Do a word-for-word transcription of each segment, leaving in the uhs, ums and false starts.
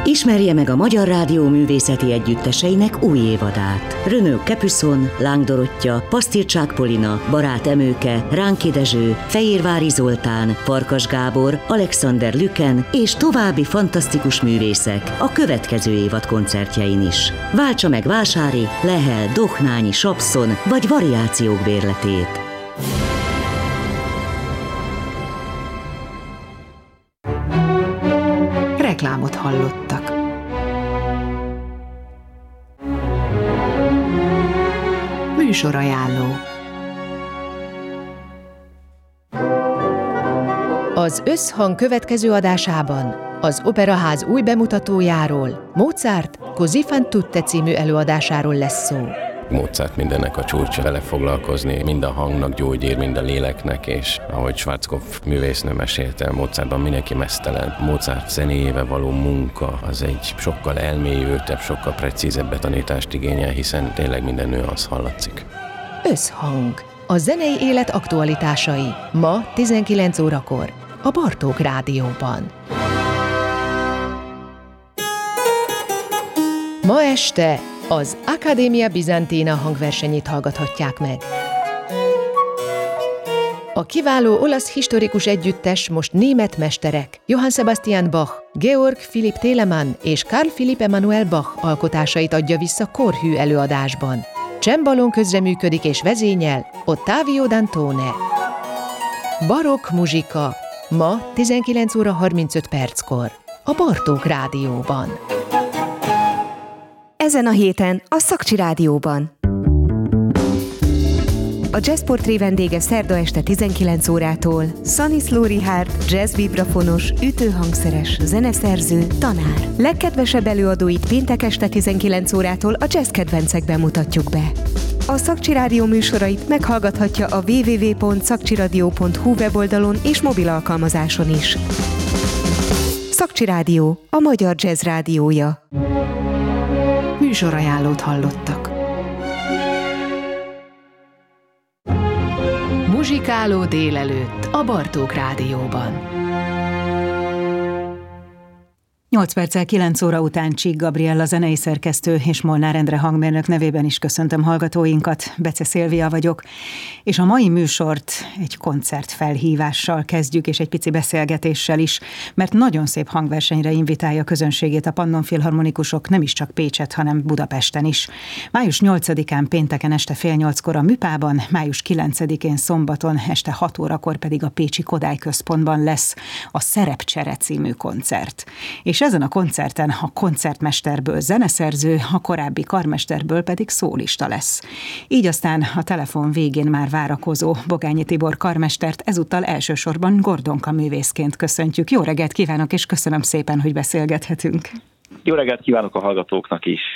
Ismerje meg a Magyar Rádió művészeti együtteseinek új évadát. Renaud Capuçon, Láng Dorottya, Pasztircsák Polina, Barát Emőke, Ránki Dezső, Fejérvári Zoltán, Farkas Gábor, Alexander Lüken és további fantasztikus művészek a következő évad koncertjein is. Váltsa meg Vásári, Lehel, Dohnányi, Sapszon vagy Variációk bérletét. Reklámot hallottak. Műsorajánló. Az Összhang következő adásában az Operaház új bemutatójáról, Mozart Così fan tutte című előadásáról lesz szó. Mozart mindennek a csúcsa, vele foglalkozni, mind a hangnak gyógyír, mind a léleknek, és ahogy Schwarzkopf művésznő mesélte, Mozartban mindenki meztelen. Mozart zenéjével való munka az egy sokkal elmélyültebb, sokkal precízebb tanítást igényel, hiszen tényleg minden nüansz hallatszik. Összhang. A zenei élet aktualitásai. Ma tizenkilenc órakor a Bartók Rádióban. Ma este az Academia Bizantina hangversenyét hallgathatják meg. A kiváló olasz historikus együttes most német mesterek Johann Sebastian Bach, Georg Philipp Telemann és Carl Philipp Emanuel Bach alkotásait adja vissza korhű előadásban. Csembalón közreműködik és vezényel Ottavio Dantone. Barokk muzsika. Ma tizenkilenc óra harmincöt perckor a Bartók Rádióban. Ezen a héten a Szakcsi Rádióban. A Jazzportré vendége szerda este tizenkilenc órától Szaniszló Richárd, jazz vibrafonos, ütőhangszeres, zeneszerző, tanár. Legkedvesebb előadóit péntek este tizenkilenc órától a jazz kedvencekben mutatjuk be. A Szakcsi Rádió műsorait meghallgathatja a double-u double-u double-u pont szakcsiradio pont hu weboldalon és mobil alkalmazáson is. Szakcsi Rádió, a magyar jazz rádiója. Műsorajánlót hallottak. Muzsikáló délelőtt a Bartók Rádióban. nyolc perccel kilenc óra után Csík Gabriella zenei szerkesztő és Molnár Endre hangmérnök nevében is köszöntöm hallgatóinkat. Bece Szilvia vagyok, és a mai műsort egy koncertfelhívással kezdjük, és egy pici beszélgetéssel is, mert nagyon szép hangversenyre invitálja a közönségét a Pannon Filharmonikusok, nem is csak Pécset, hanem Budapesten is. május nyolcadikán pénteken este fél nyolckor a Műpában, május kilencedikén szombaton este hat órakor pedig a Pécsi Kodály Központban lesz a Szerepcsere című koncert. És ezen a koncerten a koncertmesterből zeneszerző, a korábbi karmesterből pedig szólista lesz. Így aztán a telefon végén már várakozó Bogányi Tibor karmestert ezúttal elsősorban Gordonka művészként köszöntjük. Jó reggelt kívánok, és köszönöm szépen, hogy beszélgethetünk. Jó reggelt kívánok a hallgatóknak is.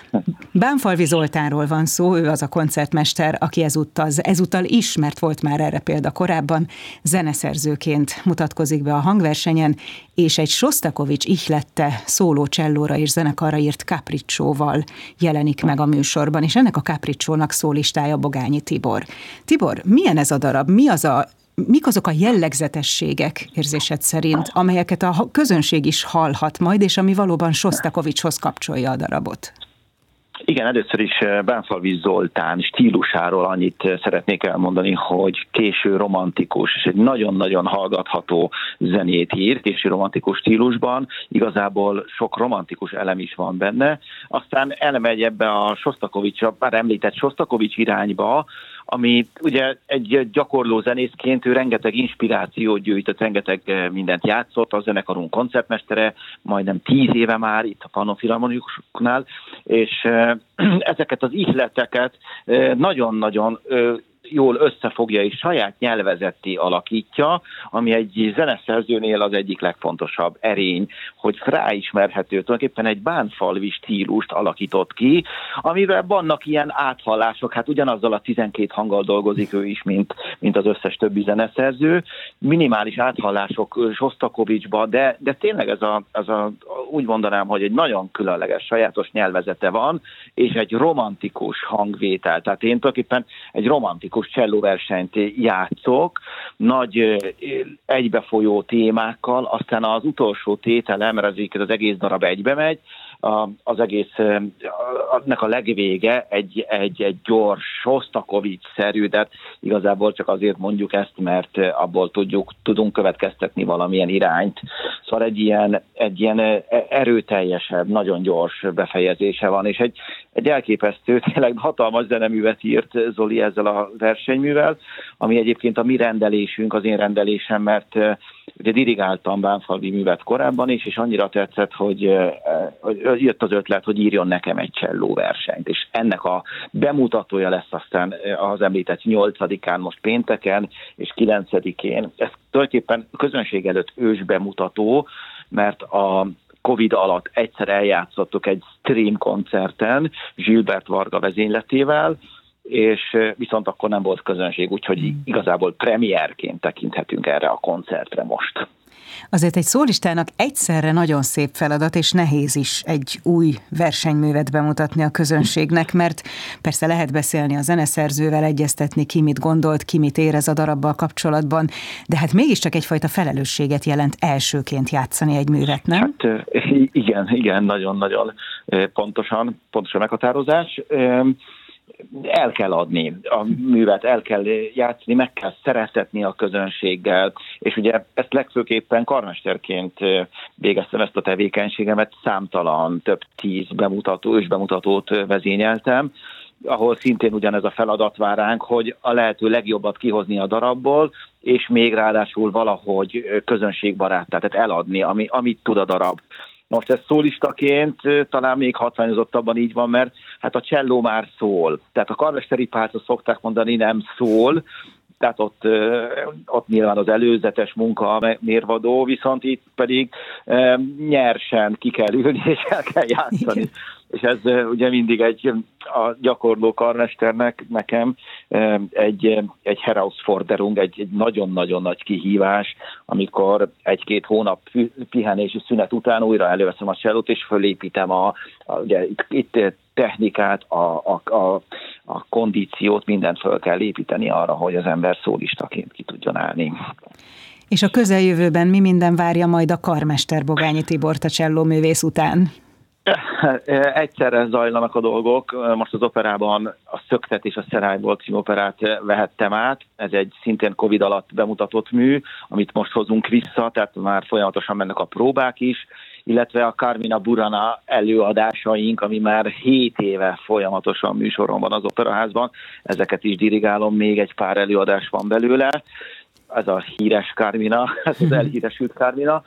Bánfalvi Zoltánról van szó, ő az a koncertmester, aki ezúttal, ezúttal is, mert volt már erre példa korábban, zeneszerzőként mutatkozik be a hangversenyen, és egy Sostakovics ihlette szóló csellóra és zenekarra írt Capriccióval jelenik meg a műsorban, és ennek a Capricciónak szólistája Bogányi Tibor. Tibor, milyen ez a darab? Mi az a Mik azok a jellegzetességek érzésed szerint, amelyeket a közönség is hallhat majd, és ami valóban Sostakovicshoz kapcsolja a darabot? Igen, először is Bánfalvi Zoltán stílusáról annyit szeretnék elmondani, hogy késő romantikus, és egy nagyon-nagyon hallgatható zenét ír, késő romantikus stílusban, igazából sok romantikus elem is van benne, aztán elmegy ebbe a Sostakovics, már említett Sostakovics irányba, ami ugye egy gyakorló zenészként ő rengeteg inspirációt gyűjtött, rengeteg mindent játszott, a zenekarunk koncertmestere, majdnem tíz éve már itt a Pannon Filharmonikusoknál, és ezeket az ihleteket nagyon-nagyon jól összefogja és saját nyelvezetté alakítja, ami egy zeneszerzőnél az egyik legfontosabb erény, hogy ráismerhető, tulajdonképpen egy bánfalvi stílust alakított ki, amivel vannak ilyen áthallások, hát ugyanazzal a tizenkét hanggal dolgozik ő is, mint, mint az összes többi zeneszerző, minimális áthallások Sostakovicsba, de, de tényleg ez a, ez a, úgy mondanám, hogy egy nagyon különleges, sajátos nyelvezete van, és egy romantikus hangvétel, tehát én tulajdonképpen egy romantikus klasszikus csellóversenyt játszok, nagy egybefolyó témákkal, aztán az utolsó tételem, mert az egész darab egybe megy, az egész, annak a legvége egy, egy, egy gyors, Sostakovics-szerű, de igazából csak azért mondjuk ezt, mert abból tudjuk, tudunk következtetni valamilyen irányt. Szóval egy ilyen, egy ilyen erőteljesebb, nagyon gyors befejezése van, és egy, egy elképesztő, tényleg hatalmas zeneművet írt Zoli ezzel a versenyművel, ami egyébként a mi rendelésünk, az én rendelésem, mert ugye dirigáltam bánfalvi művet korábban is, és annyira tetszett, hogy, hogy jött az ötlet, hogy írjon nekem egy csellóversenyt, és ennek a bemutatója lesz aztán az említett nyolcadikán, most pénteken, és kilencedikén. Ez tulajdonképpen közönség előtt ős bemutató, mert a Covid alatt egyszer eljátszottuk egy stream koncerten Gilbert Varga vezényletével, és viszont akkor nem volt közönség, úgyhogy igazából premierként tekinthetünk erre a koncertre most. Azért egy szólistának egyszerre nagyon szép feladat, és nehéz is egy új versenyművet bemutatni a közönségnek, mert persze lehet beszélni a zeneszerzővel, egyeztetni, ki mit gondolt, ki mit érez a darabbal kapcsolatban, de hát mégiscsak egyfajta felelősséget jelent elsőként játszani egy művet, nem? Hát igen, igen, nagyon-nagyon pontosan, pontos a meghatározás. El kell adni a művet, el kell játszani, meg kell szeretetni a közönséggel, és ugye ezt legfőképpen karmesterként végeztem ezt a tevékenységemet, számtalan, több tíz bemutató, ősbemutatót vezényeltem, ahol szintén ugyanez a feladat vár ránk, hogy a lehető legjobbat kihozni a darabból, és még ráadásul valahogy közönségbarát, tehát eladni, ami, amit tud a darab. Most ez szólistaként talán még hatványozottabban így van, mert hát a cselló már szól. Tehát a karmesteri pálcot szokták mondani, nem szól, tehát ott, ott nyilván az előzetes munka mérvadó, viszont itt pedig nyersen ki kell ülni, és el kell játszani. Igen. És ez ugye mindig egy, a gyakorló karmesternek, nekem egy, egy Herausforderung, egy, egy nagyon-nagyon nagy kihívás, amikor egy-két hónap pihenési szünet után újra előveszem a csellót, és fölépítem a, a ugye itt, itt technikát, a, a, a, a kondíciót, mindent föl kell építeni arra, hogy az ember szólistaként ki tudjon állni. És a közeljövőben mi minden várja majd a karmester Bogányi Tibort a csellóművész után? Egyszerre zajlanak a dolgok. Most az operában a Szöktet és a Szerályból című operát vehettem át. Ez egy szintén Covid alatt bemutatott mű, amit most hozunk vissza, tehát már folyamatosan mennek a próbák is, illetve a Carmina Burana előadásaink, ami már hét éve folyamatosan műsoron van az Operaházban. Ezeket is dirigálom, még egy pár előadás van belőle. Ez a híres Carmina, ez az elhíresült Carmina.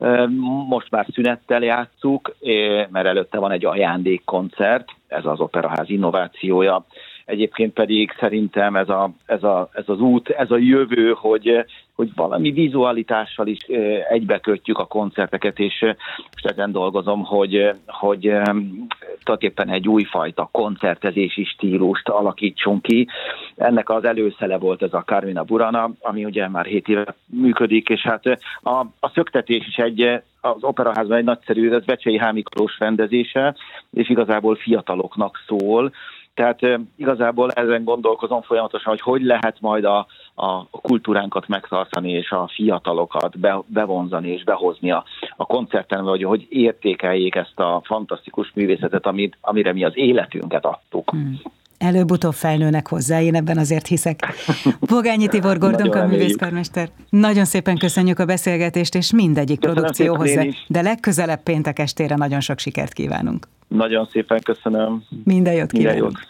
Most már szünettel játsszuk, mert előtte van egy ajándékkoncert, ez az Operaház innovációja. Egyébként pedig szerintem ez, a, ez, a, ez az út, ez a jövő, hogy, hogy valami vizualitással is egybekötjük a koncerteket, és most ezen dolgozom, hogy, hogy tulajdonképpen egy újfajta koncertezési stílust alakítsunk ki. Ennek az előszele volt ez a Carmina Burana, ami ugye már hét éve működik, és hát a, a szöktetés is egy, az Operaházban egy nagyszerű, ez Vecsei H. Miklós rendezése, és igazából fiataloknak szól. Tehát e, igazából ezen gondolkozom folyamatosan, hogy hogy lehet majd a, a kultúránkat megtartani, és a fiatalokat be, bevonzani és behozni a, a koncerten, vagy hogy értékeljék ezt a fantasztikus művészetet, amit, amire mi az életünket adtuk. Hmm. Előbb-utóbb felnőnek hozzá, én ebben azért hiszek. Bogányi Tibor Gordonka művészkarmester, nagyon szépen köszönjük a beszélgetést, és mindegyik köszönöm produkcióhoz, de legközelebb péntek estére nagyon sok sikert kívánunk. Nagyon szépen köszönöm. Minden jót kívánunk.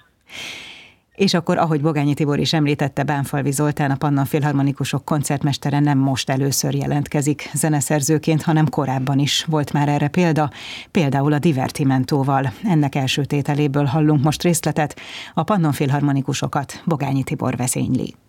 És akkor, ahogy Bogányi Tibor is említette, Bánfalvi Zoltán, a Pannon Filharmonikusok koncertmestere nem most először jelentkezik zeneszerzőként, hanem korábban is volt már erre példa, például a Divertimentóval. Ennek első tételéből hallunk most részletet, a Pannon Filharmonikusokat Bogányi Tibor vezényli.